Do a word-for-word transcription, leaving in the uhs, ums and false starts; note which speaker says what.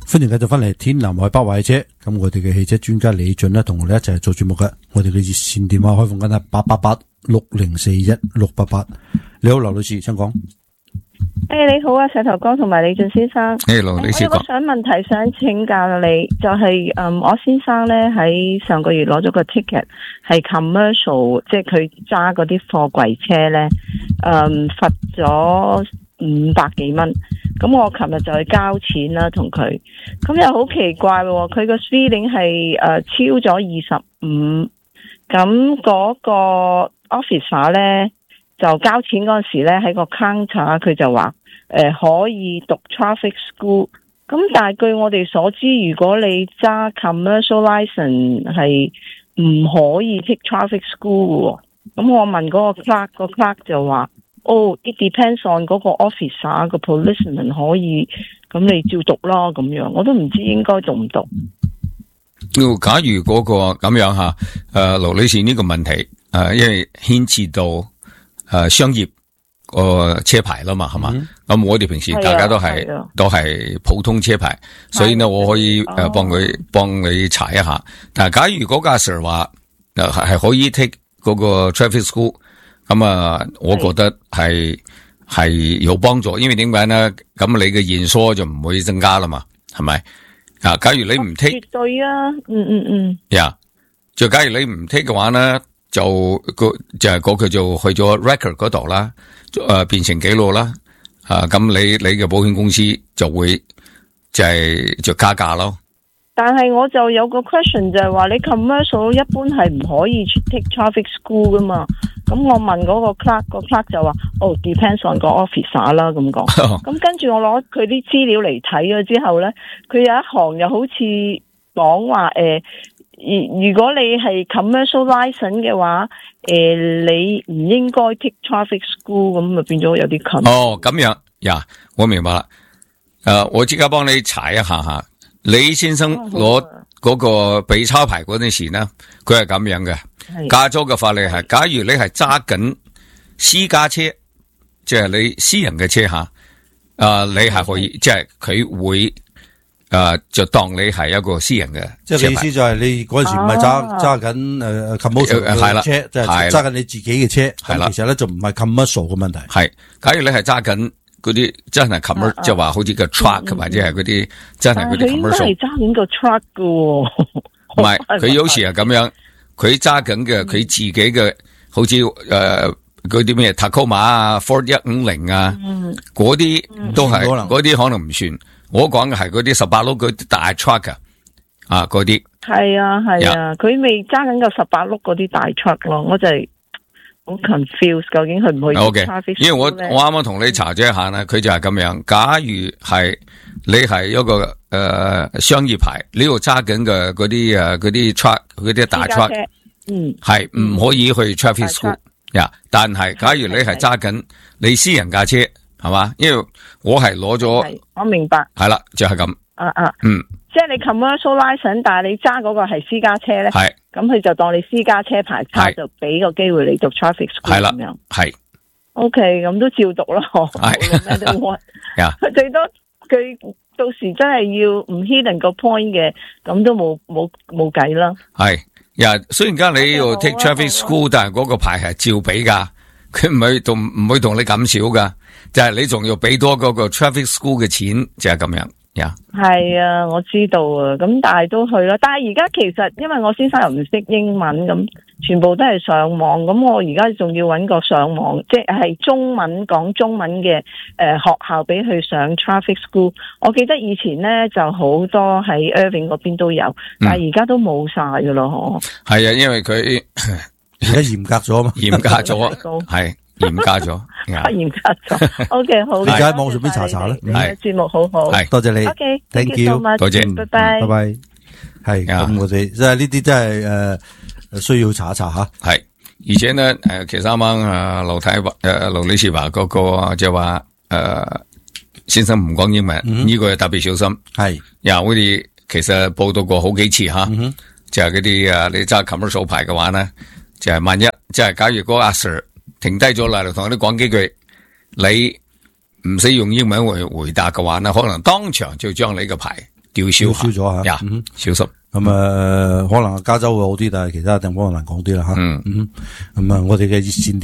Speaker 1: 歡迎繼續翻嚟天南海北壞車，咁我哋嘅汽車專家李俊呢，同我哋一齊做節目嘅。我哋嘅熱線電話開放緊係八八八六零四一六八八。你好，劉女士，請講。
Speaker 2: 誒、hey, 你好啊，石頭哥同埋李俊先生。
Speaker 3: 誒、hey, 劉女士，
Speaker 2: 我有個想問題想請教你，就係、是、嗯，我先生咧喺上個月攞咗個 ticket， 係 commercial， 即係佢揸嗰啲貨櫃車咧，嗯，罰咗五百幾蚊。咁我琴日就去交錢啦，同佢，咁又好奇怪喎，佢個 speeding 係誒超咗二十五，咁嗰個 officer 咧就交錢嗰時咧喺個 counter 佢就話誒、呃、可以讀 traffic school， 咁但係據我哋所知，如果你揸 commercial license 係唔可以 take traffic school 喎，咁我問嗰個 clerk， 個 clerk 就話。哦、oh, it depends on 嗰個 officer 個 policeman 可以，咁你照讀啦咁樣，我都唔知應該讀唔讀。
Speaker 3: 假如嗰個咁樣吓，誒，盧女士呢個問題，誒、呃，因為牽涉到誒、呃、商業個車牌啦嘛，係嘛？咁、嗯、我哋平時大家都係都係普通車牌，所以呢，我可以誒幫佢幫你查一下。但係假如嗰個阿 Sir 話誒係可以 take 嗰個 traffic school。咁啊，我覺得係係有幫助，因為點解呢？咁你嘅驗疏就唔會增加啦嘛，係咪？啊，假如你唔 take，
Speaker 2: 絕對啊，嗯嗯嗯，
Speaker 3: 呀，就假如你唔 take 嘅話呢，就個就係嗰個就去咗 record 嗰度啦，誒、呃、變成記錄啦，啊，咁你你嘅保險公司就會就係就加價咯。
Speaker 2: 但係我就有個 question 就係話，你 commercial 一般係唔可以 take traffic school 噶嘛？咁我問嗰個 clerk， 個 clerk 就話，哦 depends on 個 officer 啦咁講。咁跟住我攞佢啲資料嚟睇咗之後咧，佢有一行又好似講話，誒、呃，如如果你係 commercial license 嘅話，誒、呃，你唔應該 take traffic school， 咁咪變咗有啲近。
Speaker 3: 哦，咁樣呀，我明白啦。誒、呃，我即刻幫你查一下吓。李先生攞嗰個俾抄牌嗰陣時呢，佢係咁樣嘅。加州嘅法例係，假如你係揸緊私家車，即係你私人嘅車吓，啊、呃，你係可以，即係佢會誒、呃，就當你係一個私人嘅。
Speaker 1: 即係意思就係你嗰陣時唔係揸揸緊誒 commercial 嘅車，即係揸緊你自己嘅車。係啦，其實咧就唔係 commercial 嘅問題。係，假如你係揸緊。嗰啲真係 commercial，即係話好似個 truck、嗯、或者係嗰啲真係嗰啲 commercial。佢應該係揸緊個 truck 噶，唔係佢有時係咁樣，佢揸緊嘅佢自己嘅，好似誒嗰啲咩 Tacoma 啊 Ford 一五零啊，嗰、嗯、啲都係嗰啲可能唔算。我講嘅係嗰啲十八轆嗰啲大 truck 啊，嗰啲
Speaker 2: 係啊係啊，佢未揸緊個十八轆嗰啲大 truck 咯，我就係、是。好 confused， 究竟去唔去 traffic？
Speaker 3: 因為我我啱啱同你查咗一下咧，佢就係咁樣。假如係你係一個誒、呃、商業牌，你要揸緊嘅嗰啲誒嗰啲 truck 嗰啲大 truck， 嗯，係唔可以去 traffic school 呀。但係假如你係揸緊你私人架車，係嘛？因為我係攞咗，
Speaker 2: 我明白，
Speaker 3: 係啦，就係、是、咁。
Speaker 2: 啊啊，
Speaker 3: 嗯，
Speaker 2: 即係你 commercial license， 但係你揸嗰個係私家車咧，係，咁佢就當你私家車牌卡，就俾個機會你讀 traffic school 咁樣，係 ，OK， 咁都照讀咯，係，咩都冇，佢最多佢到時真係要唔 hit 個 point 嘅，咁都冇冇冇計啦。
Speaker 3: 係，呀，雖然而家你要 take traffic school， 但係嗰個牌係照俾噶，佢唔會同唔會同你減少噶，就係、是、你仲要俾多嗰個 traffic school 嘅錢，就係、是、咁樣。
Speaker 2: 係、yeah. 啊，我知道啊，咁但係都去啦。但係而家其實因為我先生又唔識英文，咁全部都係上網。咁我而家仲要搵個上網，即係中文講中文嘅誒、呃、學校俾佢上 traffic school。我記得以前咧就好多喺 Irving 嗰邊都有，但係而家都冇晒噶咯。
Speaker 3: 係、嗯、啊，因為佢
Speaker 1: 而家嚴格咗嘛，嚴
Speaker 3: 格咗係。嚴格咗，
Speaker 2: 嚴格咗。O K， 好。
Speaker 1: 你而家喺網上邊查查咧，
Speaker 2: 係節目好好，
Speaker 1: 係多謝你。
Speaker 2: O K，thank
Speaker 1: you，
Speaker 3: 多謝，
Speaker 2: 拜拜，
Speaker 1: 拜拜。係咁，我哋即係呢啲真係誒需要查一查吓。
Speaker 3: 係，而且呢誒，其實啱啱誒劉太誒劉女士話嗰個就話誒先生唔講英文，呢個特別小心。係，又我哋其實報道過好幾次吓，就係嗰啲誒你揸 commercial 牌嘅話呢，就係萬一即係假如嗰個阿 Sir。停低咗啦，同我哋講幾句，你唔使用英文回回答嘅話呢，可能當場就將你個牌吊銷
Speaker 1: 咗吓，
Speaker 3: 呀，嗯，小心。
Speaker 1: 咁啊，可能加州會好啲，但係其他地方難講啲啦吓。
Speaker 3: 嗯
Speaker 1: 嗯，咁啊，我哋嘅熱線。